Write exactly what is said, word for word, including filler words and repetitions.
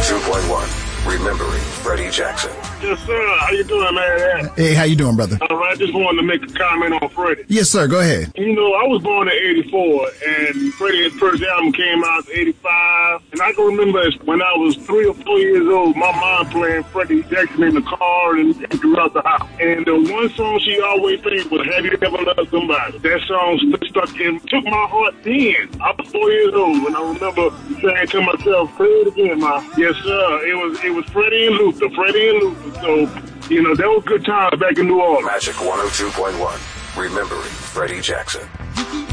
two point one. Remembering Freddie Jackson. Yes, sir. How you doing, man? Hey, how you doing, brother? All right, I just wanted to make a comment on Freddie. Yes, sir. Go ahead. You know, I was born in eighty-four, and Freddie's first album came out in eighty-five. And I can remember when I was three or four years old, my mom playing Freddie Jackson in the car and, and throughout the house. And the one song she always played was Have You Ever Loved Somebody? That song stuck in, took my heart then. I was four years old, and I remember saying to myself, play it again, Ma. Yes, sir. It was, it was Freddie and Luther, Freddie and Luther. So, you know, that was good times back in New Orleans. Magic one oh two point one. Remembering Freddie Jackson.